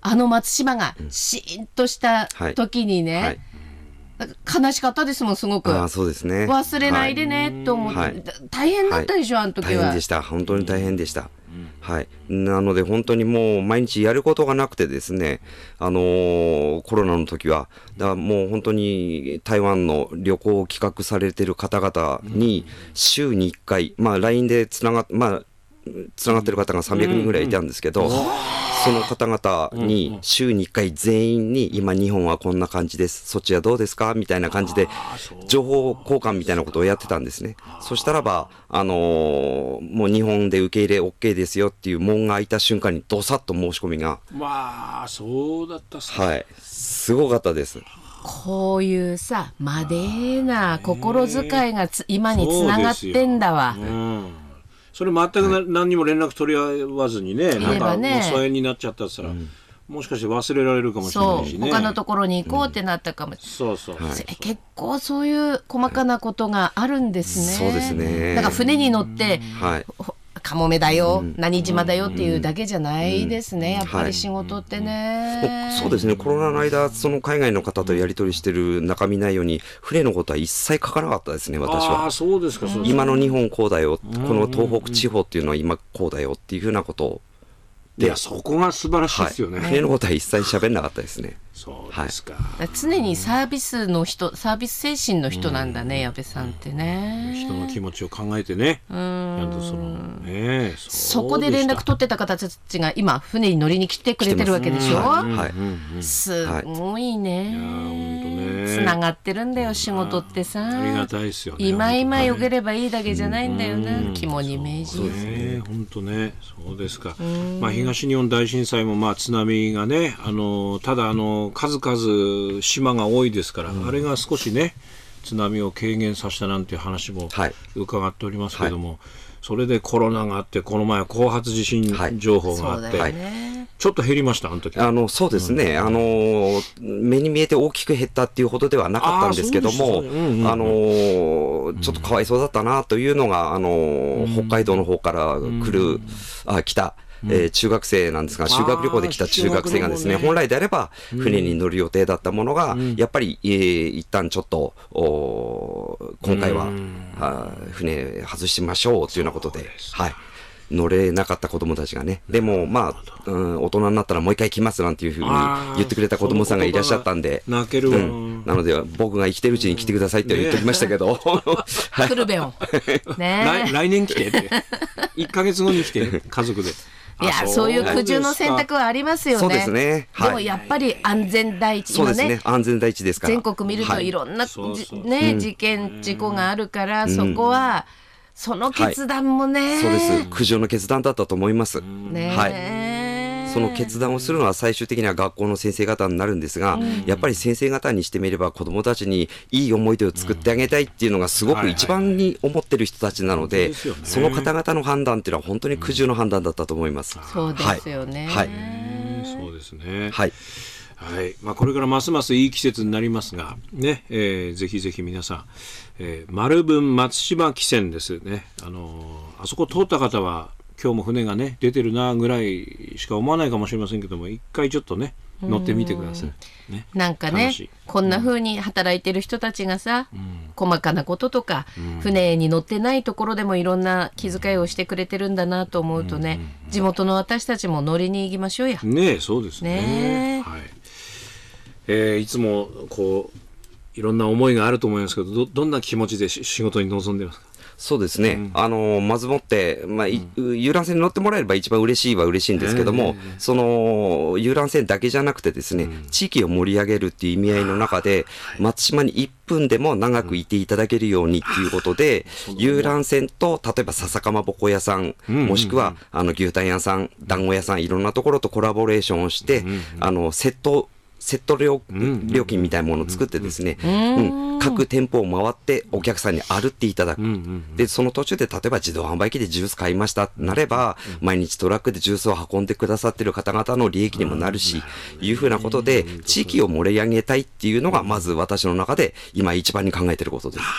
松島がシーンとした時にね、悲しかったですもん、すごく。 そうですね。 忘れないでね、と思って、大変だったでしょ、あの時は。 大変でした。本当に大変でした。なので本当にもう毎日やることがなくてですね、コロナの時は、だからもう本当に台湾の旅行を企画されている方々に週に1回、LINE でつながってる方が300人ぐらいいたんですけど、その方々に週に1回全員に今日本はこんな感じです、そっちはどうですかみたいな感じで情報交換みたいなことをやってたんですね。そしたらばもう日本で受け入れ OK ですよっていう門が開いた瞬間にどさっと申し込みが、 そうだったっすね。 すごかったです。 こういうさまでな心遣いが今につながってんだわ。 それ全く何にも連絡取り合わずにね、なんかもう疎遠になっちゃったって言ったら、もしかして忘れられるかもしれないしね。 他のところに行こうってなったかもしれない。結構そういう細かなことがあるんですね。 そうですね。 だから船に乗って、カモメだよ、何島だよっていうだけじゃないですね、やっぱり仕事ってね。 そうですね。コロナの間その海外の方とやり取りしてる中身内容に船のことは一切書かなかったですね、私は。 そうですか。 今の日本こうだよ、この東北地方っていうのは今こうだよっていうふうなことを。 いや、そこが素晴らしいですよね。 船のことは一切喋んなかったですね。 そうですか。 常にサービス精神の人なんだね、矢部さんってね。 人の気持ちを考えてね。ちゃんとそこで連絡取ってた方たちが今船に乗りに来てくれてるわけでしょ。すごいね。つながってるんだよ、仕事ってさ。 ありがたいですよね。 今よければいいだけじゃないんだよな。肝に銘じる。 本当ね、そうですか。東日本大震災も津波がね、ただ数々島が多いですから、あれが少しね津波を軽減させたなんていう話も伺っておりますけども、それでコロナがあって、この前後発地震情報があって、ちょっと減りました、あの時。 そうですね、目に見えて大きく減ったっていうほどではなかったんですけども、ちょっとかわいそうだったなというのが北海道の方から来た中学生なんですが、修学旅行で来た中学生がですね、本来であれば船に乗る予定だったものが、やっぱり一旦ちょっと今回は船外しましょうというようなことで、乗れなかった子どもたちがね、でも大人になったらもう一回来ますなんていうふうに言ってくれた子どもさんがいらっしゃったんで、 泣けるわ。 なので僕が生きてるうちに来てくださいって言っておきましたけど、 来るべよ、 来年来てって1ヶ月後に来て家族で。 いや、そういう苦渋の選択はありますよね。 そうですね。 でもやっぱり安全第一。 そうですね。安全第一ですから。 全国見るといろんな事件事故があるから、そこはその決断もね。 そうです。苦渋の決断だったと思います。その決断をするのは最終的には学校の先生方になるんですが、やっぱり先生方にしてみれば子どもたちにいい思い出を作ってあげたいっていうのがすごく一番に思ってる人たちなので、その方々の判断っていうのは本当に苦渋の判断だったと思います。 そうですよね。 そうですね。これからますますいい季節になりますがね、ぜひぜひ皆さん、丸文松島汽船ですね。あそこ通った方は今日も船がね出てるなぐらいしか思わないかもしれませんけども、一回ちょっとね乗ってみてください、ね、 なんかねこんな風に働いてる人たちがさ、細かなこととか、船に乗ってないところでもいろんな気遣いをしてくれてるんだなと思うとね、地元の私たちも乗りに行きましょうや。 ね、そうですね。いつもこういろんな思いがあると思いますけど、どんな気持ちで仕事に臨んでますか？ そうですね、まずもって、遊覧船に乗ってもらえれば一番嬉しいんですけども、その遊覧船だけじゃなくてですね、地域を盛り上げるっていう意味合いの中で、松島に1分でも長くいていただけるようにっていうことで、遊覧船と例えば笹かまぼこ屋さん、もしくは牛タン屋さん、団子屋さん、いろんなところとコラボレーションをして、セット料金みたいなものを作ってですね、各店舗を回ってお客さんに歩っていただく。で、その途中で例えば自動販売機でジュース買いましたってなれば、毎日トラックでジュースを運んでくださっている方々の利益にもなるし、いうふうなことで地域を盛り上げたいっていうのがまず私の中で今一番に考えていることです。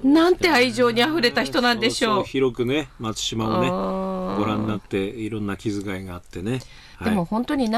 なんて愛情にあふれた人なんでしょう。 広くね、松島をねご覧になっていろんな気遣いがあってね。 でも本当に